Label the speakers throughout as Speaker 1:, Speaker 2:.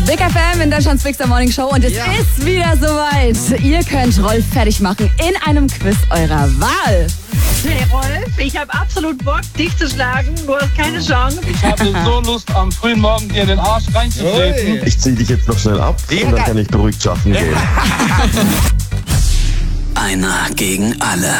Speaker 1: Big FM in Deutschlands Big Morning Show und es ist wieder soweit. Ihr könnt Rolf fertig machen in einem Quiz eurer Wahl.
Speaker 2: Hey Rolf, ich habe absolut Bock, dich zu schlagen. Du hast keine Chance.
Speaker 3: Ich habe so Lust, am frühen Morgen dir in den Arsch reinzutreten.
Speaker 4: Ich ziehe dich jetzt noch schnell ab und dann kann ich beruhigt schaffen gehen.
Speaker 5: Einer gegen alle.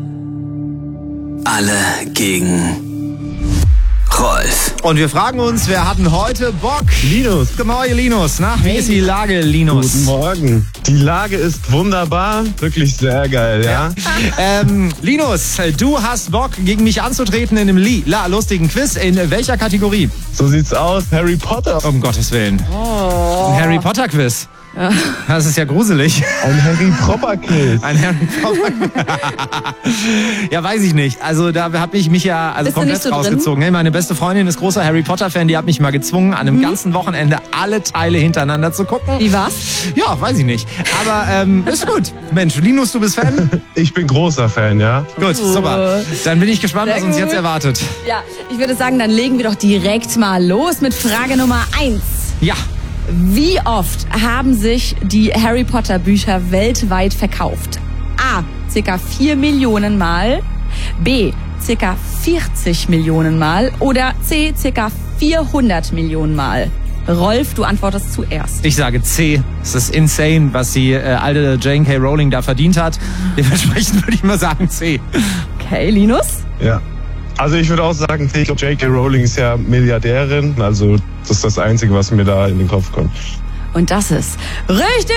Speaker 5: Alle gegen Rolf.
Speaker 6: Und wir fragen uns, wer hat denn heute Bock?
Speaker 4: Linus.
Speaker 6: Guten Morgen, Linus. Na, wie ist die Lage, Linus?
Speaker 4: Guten Morgen. Die Lage ist wunderbar. Wirklich sehr geil, ja?
Speaker 6: Linus, du hast Bock, gegen mich anzutreten in einem lustigen Quiz. In welcher Kategorie?
Speaker 4: So sieht's aus. Harry Potter.
Speaker 6: Um Gottes Willen. Ein Harry Potter Quiz. Das ist ja gruselig.
Speaker 4: Ein Harry Potter Quiz.
Speaker 6: Ein Harry Potter. Ja, weiß ich nicht. Also da habe ich mich ja komplett rausgezogen. Hey, meine beste Freundin ist großer Harry Potter Fan. Die hat mich mal gezwungen, an einem ganzen Wochenende alle Teile hintereinander zu gucken.
Speaker 1: Wie war's?
Speaker 6: Ja, weiß ich nicht. Aber ist gut. Mensch, Linus, du bist Fan?
Speaker 4: Ich bin großer Fan, ja?
Speaker 6: Gut, super. Dann bin ich gespannt, was uns jetzt erwartet.
Speaker 1: Ja, ich würde sagen, dann legen wir doch direkt mal los mit Frage Nummer 1.
Speaker 6: Ja.
Speaker 1: Wie oft haben sich die Harry Potter Bücher weltweit verkauft? A. Circa 4 Millionen Mal. B. Circa 40 Millionen Mal. Oder C. Circa 400 Millionen Mal. Rolf, du antwortest zuerst.
Speaker 6: Ich sage C. Es ist insane, was die alte J.K. Rowling da verdient hat. Dementsprechend würde ich mal sagen C.
Speaker 1: Okay, Linus?
Speaker 4: Ja. Also ich würde auch sagen, ich glaube, J.K. Rowling ist ja Milliardärin. Also das ist das Einzige, was mir da in den Kopf kommt.
Speaker 1: Und das ist richtig!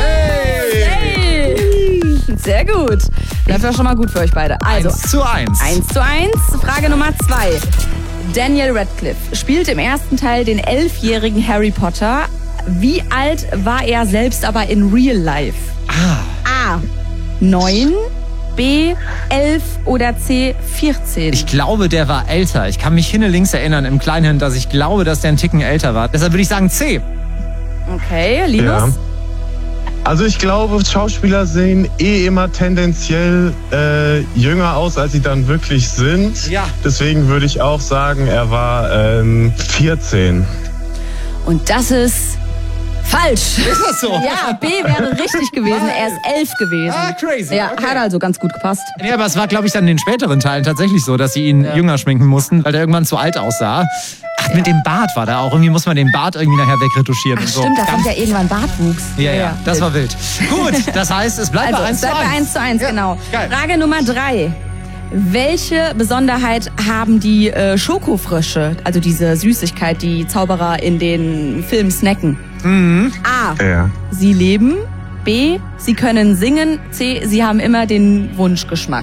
Speaker 1: Hey! Sehr gut. Das war schon mal gut für euch beide. Also
Speaker 6: 1:1.
Speaker 1: 1:1. Frage Nummer 2. Daniel Radcliffe spielt im ersten Teil den 11-jährigen Harry Potter. Wie alt war er selbst aber in Real Life? A. 9, B. 11 oder C. 14?
Speaker 6: Ich glaube, der war älter. Ich kann mich hinterlinks erinnern im Kleinhirn, dass ich glaube, dass der einen Ticken älter war. Deshalb würde ich sagen C.
Speaker 1: Okay, Linus?
Speaker 4: Ja. Also ich glaube, Schauspieler sehen immer tendenziell jünger aus, als sie dann wirklich sind.
Speaker 6: Ja.
Speaker 4: Deswegen würde ich auch sagen, er war 14.
Speaker 1: Und das ist falsch.
Speaker 6: Ist das so?
Speaker 1: Ja, B wäre richtig gewesen. Er ist 11 gewesen.
Speaker 6: Ah, crazy.
Speaker 1: Ja,
Speaker 6: Okay.
Speaker 1: hat also ganz gut gepasst.
Speaker 6: Nee, aber es war, glaube ich, dann in den späteren Teilen tatsächlich so, dass sie ihn jünger schminken mussten, weil der irgendwann zu alt aussah. Ach, mit dem Bart war da auch. Irgendwie muss man den Bart irgendwie nachher wegretuschieren.
Speaker 1: Ach
Speaker 6: und so.
Speaker 1: stimmt, da kommt ja irgendwann Bartwuchs.
Speaker 6: Ja, das war wild. Gut, das heißt, es bleibt
Speaker 1: Also,
Speaker 6: bei
Speaker 1: es bleibt bei 1:1, genau.
Speaker 6: Geil.
Speaker 1: Frage Nummer 3. Welche Besonderheit haben die Schokofrösche, also diese Süßigkeit, die Zauberer in den Filmen snacken? A.
Speaker 4: Ja.
Speaker 1: Sie leben. B. Sie können singen. C. Sie haben immer den Wunschgeschmack.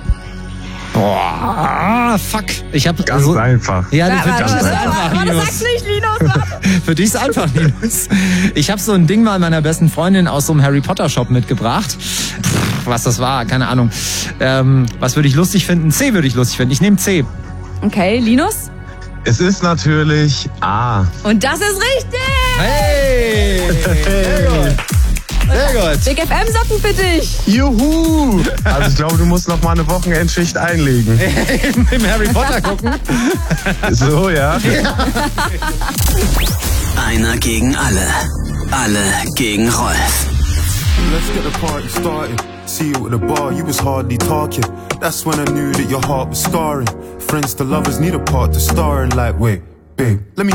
Speaker 6: Boah, fuck. Ich habe
Speaker 4: Ganz einfach.
Speaker 6: Ja, für dich ist es einfach,
Speaker 1: Warte,
Speaker 6: Linus.
Speaker 1: sag's nicht, Linus.
Speaker 6: Für dich ist einfach, Linus. Ich habe so ein Ding mal meiner besten Freundin aus so einem Harry Potter Shop mitgebracht. Was das war, keine Ahnung. Was würde ich lustig finden? C würde ich lustig finden. Ich nehme C.
Speaker 1: Okay, Linus?
Speaker 4: Es ist natürlich A.
Speaker 1: Und das ist richtig!
Speaker 6: Hey! Sehr gut. Sehr gut.
Speaker 1: Big FM Socken für dich!
Speaker 4: Juhu! Also ich glaube, du musst noch mal eine Wochenendschicht einlegen.
Speaker 6: Im Harry Potter gucken.
Speaker 4: So, ja.
Speaker 5: Einer gegen alle. Alle gegen Rolf.
Speaker 7: Let's get the party started. See you at the bar, you was hardly talking. That's when I knew that your heart was scarring. Friends to lovers need a part to star in. Like, wait, babe, let me